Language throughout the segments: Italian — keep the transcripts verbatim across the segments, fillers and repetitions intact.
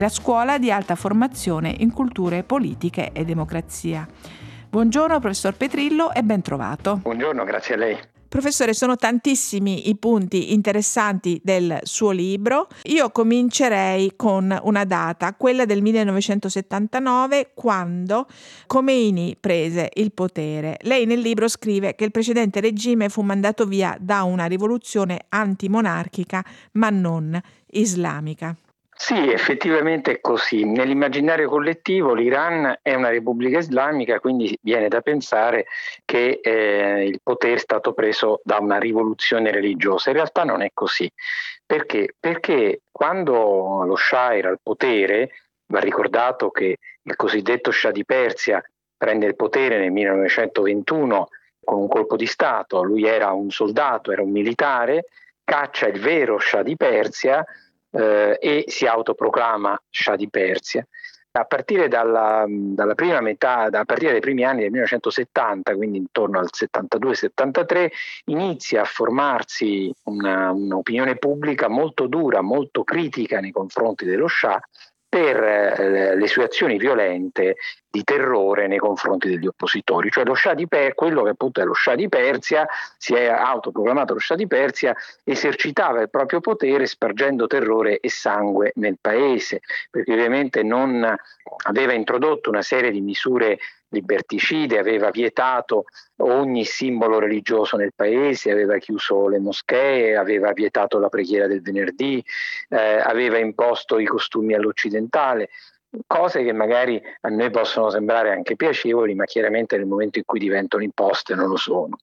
la scuola di alta formazione in culture politiche e democrazia. Buongiorno professor Petrillo e ben trovato. Buongiorno, grazie a lei. Professore, sono tantissimi i punti interessanti del suo libro. Io comincerei con una data, quella del millenovecentosettantanove, quando Khomeini prese il potere. Lei nel libro scrive che il precedente regime fu mandato via da una rivoluzione antimonarchica, ma non islamica. Sì, effettivamente è così. Nell'immaginario collettivo l'Iran è una repubblica islamica, quindi viene da pensare che eh, il potere è stato preso da una rivoluzione religiosa. In realtà non è così. Perché? Perché quando lo Shah era al potere, va ricordato che il cosiddetto Shah di Persia prende il potere nel millenovecentoventuno con un colpo di Stato. Lui era un soldato, era un militare, caccia il vero Shah di Persia, Eh, e si autoproclama Shah di Persia. A partire dalla, dalla prima metà, a partire dai primi anni del millenovecentosettanta, quindi intorno al settantadue settantatré, inizia a formarsi una, un'opinione pubblica molto dura, molto critica nei confronti dello Shah per eh, le sue azioni violente di terrore nei confronti degli oppositori. Cioè lo Shah di Persia, quello che appunto è lo Shah di Persia, si è autoproclamato lo Shah di Persia, esercitava il proprio potere spargendo terrore e sangue nel paese, perché ovviamente non aveva introdotto una serie di misure liberticide, aveva vietato ogni simbolo religioso nel paese, aveva chiuso le moschee, aveva vietato la preghiera del venerdì, eh, aveva imposto i costumi all'occidentale, cose che magari a noi possono sembrare anche piacevoli, ma chiaramente nel momento in cui diventano imposte non lo sono.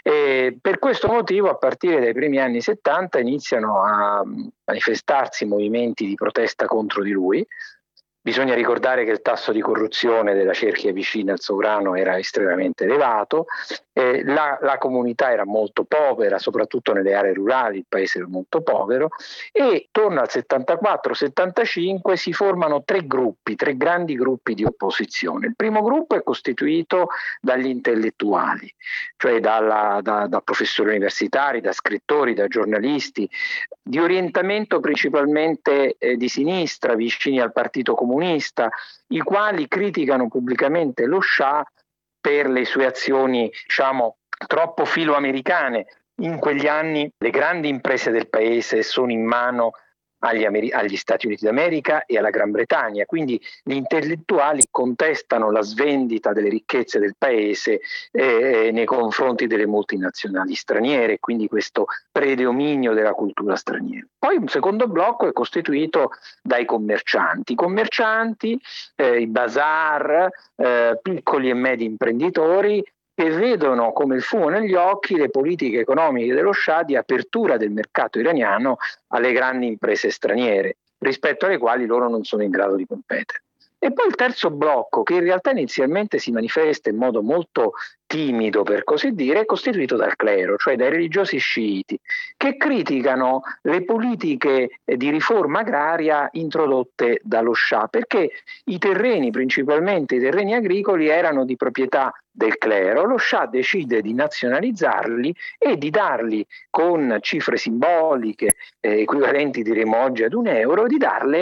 E per questo motivo, a partire dai primi anni settanta, iniziano a manifestarsi movimenti di protesta contro di lui. Bisogna ricordare che il tasso di corruzione della cerchia vicina al sovrano era estremamente elevato, eh, la, la comunità era molto povera, soprattutto nelle aree rurali, il paese era molto povero, e torno al settantaquattro settantacinque si formano tre gruppi, tre grandi gruppi di opposizione. Il primo gruppo è costituito dagli intellettuali, cioè dalla, da, da professori universitari, da scrittori, da giornalisti, di orientamento principalmente eh, di sinistra, vicini al Partito Comunista, i quali criticano pubblicamente lo Shah per le sue azioni, diciamo, troppo filoamericane. In quegli anni le grandi imprese del paese sono in mano agli, Ameri- agli Stati Uniti d'America e alla Gran Bretagna, quindi gli intellettuali contestano la svendita delle ricchezze del paese eh, nei confronti delle multinazionali straniere, quindi questo predominio della cultura straniera. Poi un secondo blocco è costituito dai commercianti, commercianti, eh, i bazar, eh, piccoli e medi imprenditori, che vedono come il fumo negli occhi le politiche economiche dello Shah di apertura del mercato iraniano alle grandi imprese straniere, rispetto alle quali loro non sono in grado di competere. E poi il terzo blocco, che in realtà inizialmente si manifesta in modo molto timido, per così dire, è costituito dal clero, cioè dai religiosi sciiti, che criticano le politiche di riforma agraria introdotte dallo Shah, perché i terreni, principalmente i terreni agricoli, erano di proprietà del clero. Lo Shah decide di nazionalizzarli e di darli con cifre simboliche, eh, equivalenti diremo oggi ad un euro, di darle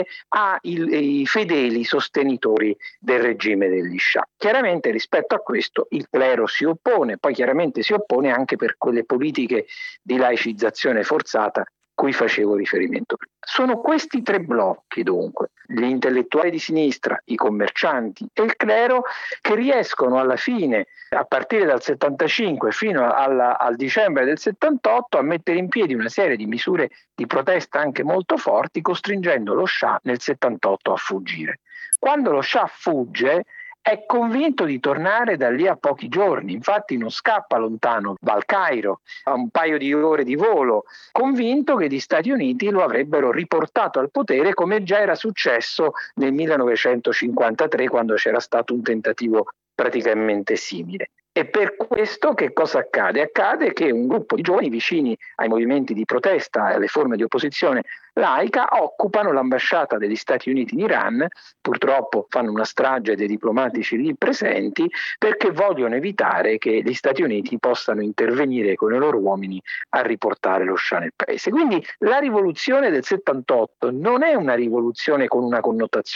ai fedeli sostenitori del regime degli Shah. Chiaramente rispetto a questo il clero si oppone, poi chiaramente si oppone anche per quelle politiche di laicizzazione forzata cui facevo riferimento prima. Sono questi tre blocchi, dunque, gli intellettuali di sinistra, i commercianti e il clero, che riescono alla fine, a partire dal settantacinque fino alla, al dicembre del settantotto, a mettere in piedi una serie di misure di protesta anche molto forti, costringendo lo Shah nel settantotto a fuggire. Quando lo Shah fugge, è convinto di tornare da lì a pochi giorni, infatti non scappa lontano, va al Cairo, a un paio di ore di volo, convinto che gli Stati Uniti lo avrebbero riportato al potere, come già era successo nel millenovecentocinquantatré, quando c'era stato un tentativo praticamente simile. E per questo che cosa accade? Accade che un gruppo di giovani vicini ai movimenti di protesta e alle forme di opposizione laica occupano l'ambasciata degli Stati Uniti in Iran, purtroppo fanno una strage dei diplomatici lì presenti, perché vogliono evitare che gli Stati Uniti possano intervenire con i loro uomini a riportare lo Shah nel paese. Quindi la rivoluzione del settantotto non è una rivoluzione con una connotazione